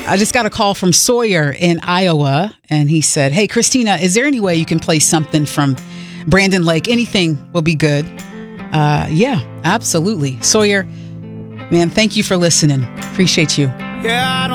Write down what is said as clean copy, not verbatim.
I just got a call from Sawyer in Iowa, and he said, "Hey, Christina, is there any way you can play something from Brandon Lake? Anything will be good." Yeah, absolutely. Sawyer, man, thank you for listening. Appreciate you. Yeah, I don't